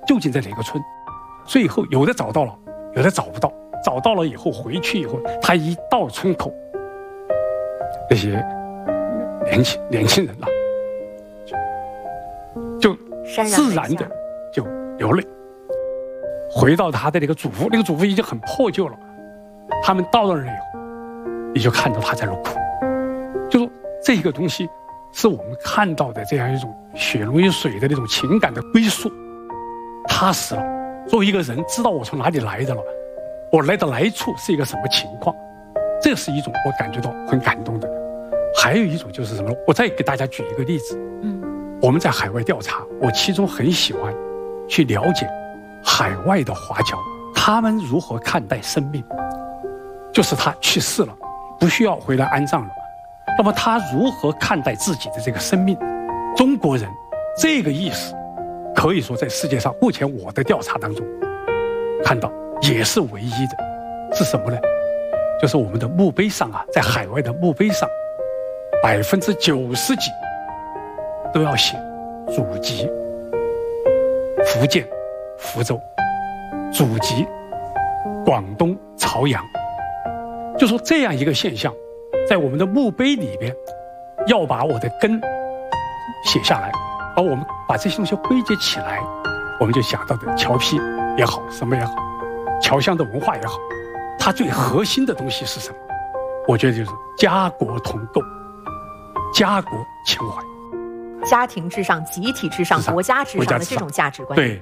究竟在哪个村。最后有的找到了，有的找不到，找到了以后回去以后，他一到村口，那些年轻人了，就自然的就流泪。回到他的那个祖父，那个祖父已经很破旧了。他们到了那以后，你就看到他在那哭，就说这个东西是我们看到的这样一种血浓于水的那种情感的归宿。他死了，作为一个人，知道我从哪里来的了，我来的来处是一个什么情况，这是一种我感觉到很感动的。还有一种就是什么？我再给大家举一个例子。我们在海外调查，我其中很喜欢去了解海外的华侨，他们如何看待生命。就是他去世了，不需要回来安葬了，那么他如何看待自己的这个生命？中国人这个意识，可以说在世界上目前我的调查当中看到也是唯一的。是什么呢？就是我们的墓碑上啊，在海外的墓碑上90%几都要写祖籍福建福州，祖籍广东潮阳。就说这样一个现象，在我们的墓碑里边，要把我的根写下来，而我们把这些东西归结起来，我们就想到的侨批也好，什么也好，侨乡的文化也好，它最核心的东西是什么？我觉得就是家国同构，家国情怀， 家庭至上、集体至上、国家至上的这种价值观。 对。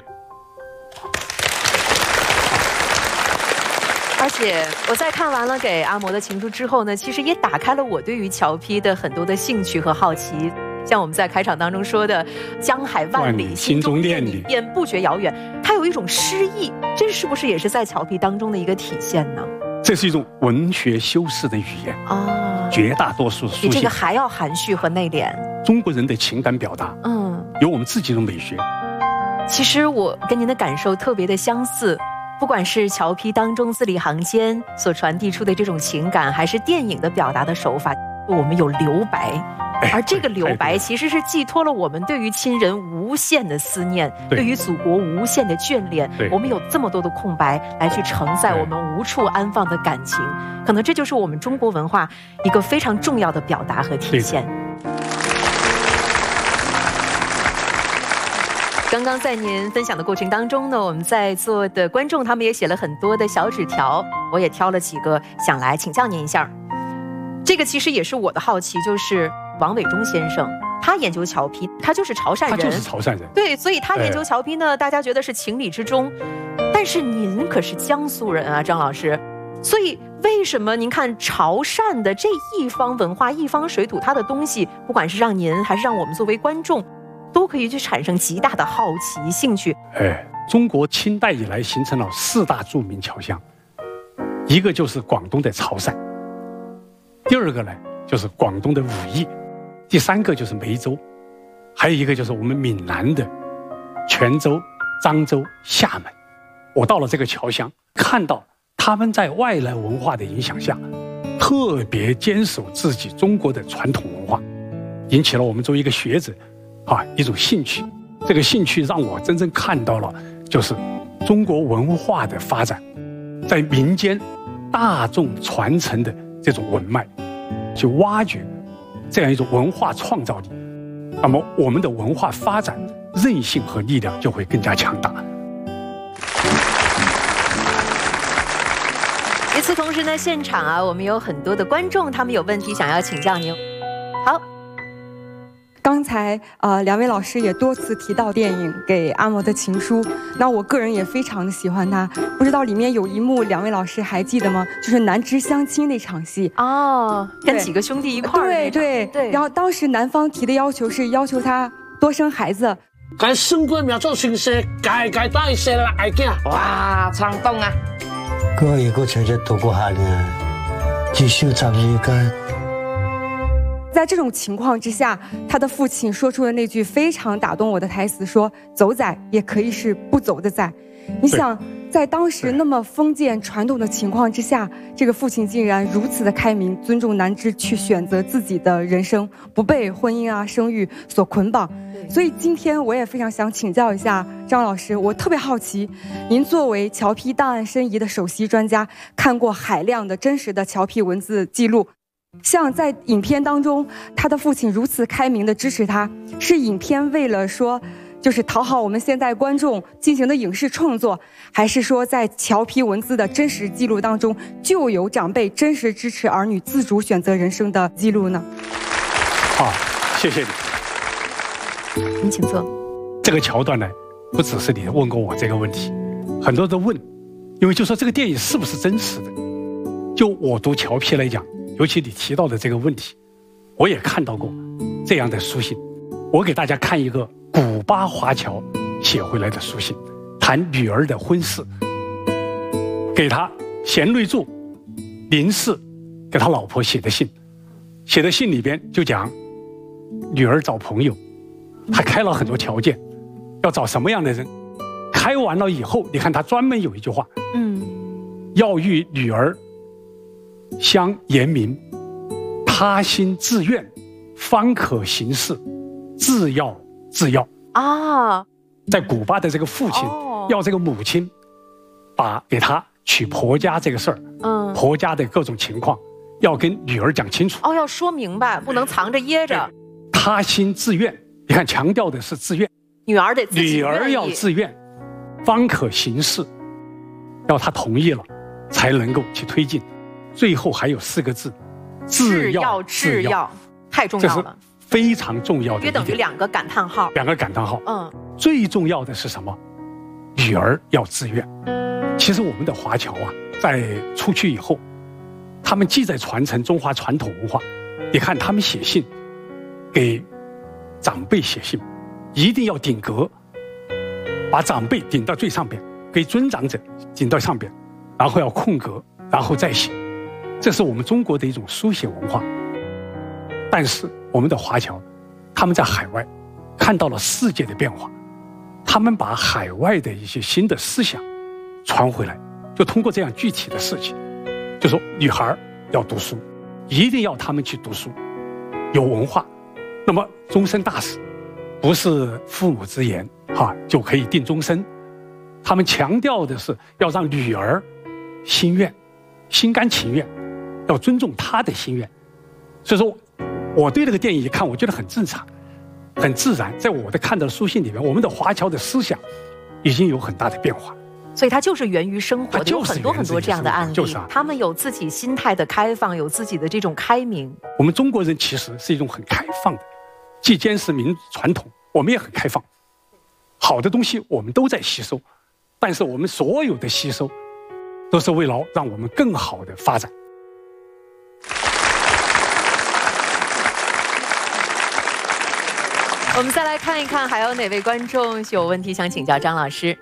而且我在看完了给阿嬷的情书之后呢，其实也打开了我对于侨批的很多的兴趣和好奇。像我们在开场当中说的“江海万里，心中念你，便不觉遥远”，它有一种诗意，这是不是也是在侨批当中的一个体现呢？ 这是一种文学修饰的语言啊，绝大多数书信比这个还要含蓄和内敛。 中国人的情感表达，有我们自己的美学。 其实我跟您的感受特别的相似。不管是侨批当中字里行间所传递出的这种情感，还是电影的表达的手法，我们有留白，而这个留白其实是寄托了我们对于亲人无限的思念，对于祖国无限的眷恋。我们有这么多的空白来去承载我们无处安放的感情，可能这就是我们中国文化一个非常重要的表达和体现。刚刚在您分享的过程当中呢，我们在座的观众他们也写了很多的小纸条，我也挑了几个想来请教您一下。这个其实也是我的好奇，就是王伟忠先生，他研究侨批，他就是潮汕人， 他就是潮汕人， 对，所以他研究侨批呢，大家觉得是情理之中。但是您可是江苏人啊，张老师，所以为什么您看潮汕的这一方文化、一方水土，它的东西，不管是让您还是让我们作为观众，都可以去产生极大的好奇兴趣。 中国清代以来形成了4大著名侨乡，一个就是广东的潮汕，第二个呢就是广东的武义，第3个就是梅州，还有一个就是我们闽南的泉州、漳州、厦门。我到了这个侨乡，看到他们在外来文化的影响下，特别坚守自己中国的传统文化，引起了我们作为一个学者一种兴趣。这个兴趣让我真正看到了，就是中国文化的发展在民间大众传承的这种文脉，去挖掘这样一种文化创造力，那么我们的文化发展韧性和力量就会更加强大。 与此同时呢，现场我们有很多的观众，他们有问题想要请教您。好， 刚才2位老师也多次提到电影《给阿嬷的情书》，那我个人也非常的喜欢它。不知道里面有一幕2位老师还记得吗？就是南枝相亲那场戏跟几个兄弟一块儿。 对。然后当时男方提的要求是要求他多生孩子。 该生过苗做先生，该带生来囝。哇，冲动啊！ 我一个姐姐读过下呢，继续找一个。 在这种情况之下，他的父亲说出了那句非常打动我的台词，说走仔也可以是不走的仔。你想， 在当时那么封建传统的情况之下，这个父亲竟然如此的开明，尊重南枝去选择自己的人生，不被婚姻啊、生育所捆绑。所以今天我也非常想请教一下张老师，我特别好奇，您作为侨批档案申遗的首席专家，看过海量的真实的侨批文字记录，像在影片当中，他的父亲如此开明的支持他，是影片为了说就是讨好我们现在观众进行的影视创作，还是说在侨批文字的真实记录当中就有长辈真实支持儿女自主选择人生的记录呢？ 好，谢谢你。 您请坐。 这个桥段呢，不只是你问过我这个问题，很多人都问，因为就说这个电影是不是真实的？就我读侨批来讲，尤其你提到的这个问题，我也看到过这样的书信。我给大家看一个古巴华侨写回来的书信，谈女儿的婚事，给他贤内助林氏给他老婆写的信，写的信里边就讲女儿找朋友，他开了很多条件，要找什么样的人，开完了以后，你看他专门有一句话，要与女儿相言明，他心自愿，方可行事，自要自要啊。 在古巴的这个父亲要这个母亲把给他娶婆家这个事儿，婆家的各种情况要跟女儿讲清楚， 要说明白，不能藏着掖着。 他心自愿，你看强调的是自愿， 女儿得自己愿意， 女儿要自愿，方可行事，要他同意了才能够去推进。最后还有4个字，自要自要， 太重要了， 非常重要的一点， 约等于2个感叹号。 2个感叹号。最重要的是什么？女儿要自愿。其实我们的华侨啊，在出去以后，他们既在传承中华传统文化，你看他们写信给长辈写信，一定要顶格，把长辈顶到最上边，给尊长者顶到上边，然后要空格，然后再写。这是我们中国的一种书写文化。但是我们的华侨，他们在海外看到了世界的变化，他们把海外的一些新的思想传回来，就通过这样具体的事情，就说女孩要读书，一定要他们去读书，有文化。那么终身大事不是父母之言就可以定终身，他们强调的是要让女儿心愿，心甘情愿，要尊重她的心愿。所以说我对这个电影一看，我觉得很正常很自然。在我的看到的书信里面，我们的华侨的思想已经有很大的变化， 所以它就是源于生活的，有很多很多这样的案例。他们有自己心态的开放，有自己的这种开明。 我们中国人其实是一种很开放的，既坚持民传统，我们也很开放。好的东西我们都在吸收，但是我们所有的吸收都是为了让我们更好的发展。 我们再来看一看，还有哪位观众有问题想请教张老师？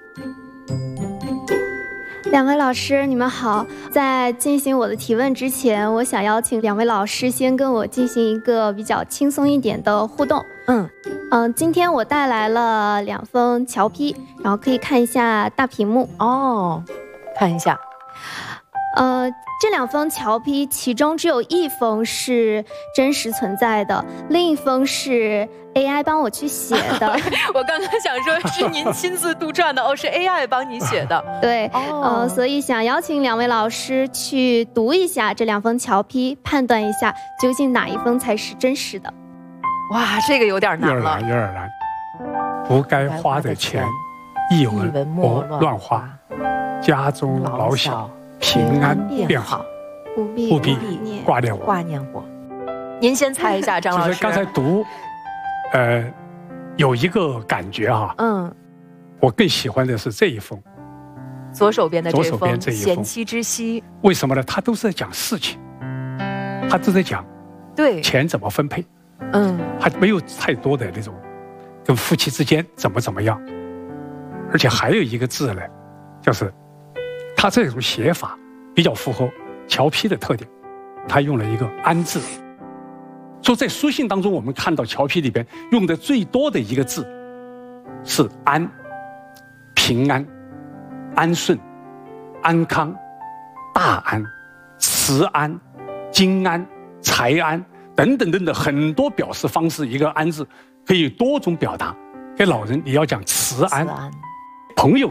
两位老师，你们好。在进行我的提问之前，我想邀请两位老师先跟我进行一个比较轻松一点的互动。今天我带来了2封侨批，然后可以看一下大屏幕看一下。 这2封侨批，其中只有1封是真实存在的，另一封是 AI 帮我去写的。 我刚刚想说是您亲自杜撰的，是 AI 帮你写的。 对，所以想邀请2位老师去读一下这2封侨批，判断一下究竟哪一封才是真实的。 哇，这个有点难了， 有点难。不该花的钱，一文莫乱花，家中老小平安便好，不必挂念我。 您先猜一下，张老师。 就是刚才读，有一个感觉我更喜欢的是这一封， 左手边的这封贤妻之妻。 为什么呢？他都是在讲事情，他都在讲钱怎么分配，还没有太多的那种跟夫妻之间怎么样。而且还有一个字呢，就是他这种写法比较符合侨批的特点，他用了一个安字。说在书信当中，我们看到侨批里边用的最多的一个字是安，平安、安顺、 安康、大安、慈安、金安、财安等等等等很多表示方式，一个安字可以多种表达。给老人你要讲慈安，朋友